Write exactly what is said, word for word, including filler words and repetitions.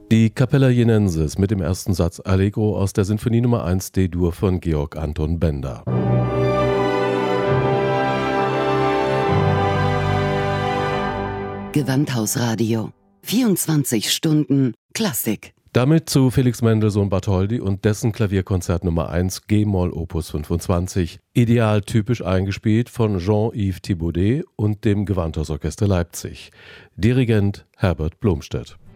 Die Capella Jenensis mit dem ersten Satz Allegro aus der Sinfonie Nummer eins D-Dur von Georg Anton Bender. Gewandhausradio. vierundzwanzig Stunden Klassik. Damit zu Felix Mendelssohn Bartholdy und dessen Klavierkonzert Nummer eins G-Moll Opus fünfundzwanzig. Ideal typisch eingespielt von Jean-Yves Thibaudet und dem Gewandhausorchester Leipzig. Dirigent Herbert Blomstedt.